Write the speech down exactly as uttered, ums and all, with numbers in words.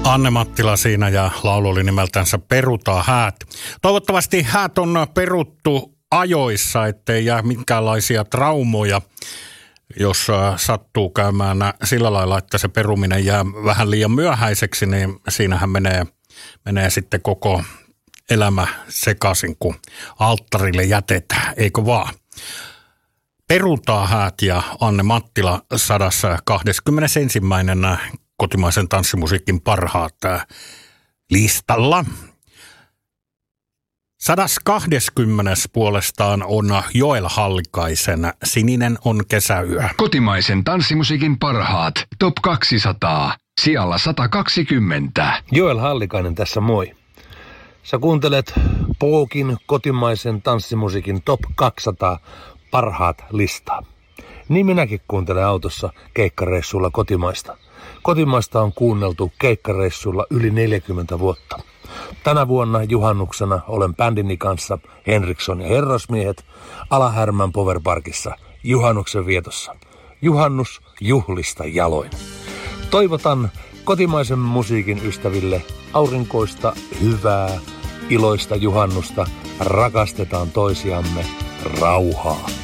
Anne Mattila siinä ja laulu oli nimeltänsä Perutaan häät. Toivottavasti häät on peruttu ajoissa, ettei jää minkäänlaisia traumoja, jos sattuu käymään sillä lailla, että se peruminen jää vähän liian myöhäiseksi, niin siinähän menee, menee sitten koko elämä sekaisin, kun alttarille jätetään, eikö vaan? Perutaan häät ja Anne Mattila sadassa kahdeskymmenesensimmäinen kotimaisen tanssimusiikin parhaat listalla. sadaskahdeskymmenes puolestaan on Joel Hallikaisen Sininen on kesäyö. Kotimaisen tanssimusiikin parhaat top kaksisataa, sijalla sata kaksikymmentä. Joel Hallikainen tässä moi. Sä kuuntelet Pookin kotimaisen tanssimusiikin top kaksisataa parhaat listaa. Niin minäkin kuuntelen autossa keikkareissulla kotimaista. Kotimaista on kuunneltu keikkareissulla yli neljäkymmentä vuotta. Tänä vuonna juhannuksena olen bändini kanssa Henriksson ja Herrasmiehet Alahärmän Powerparkissa juhannuksen vietossa. Juhannus juhlista jaloin. Toivotan kotimaisen musiikin ystäville aurinkoista, hyvää, iloista juhannusta. Rakastetaan toisiamme, rauhaa.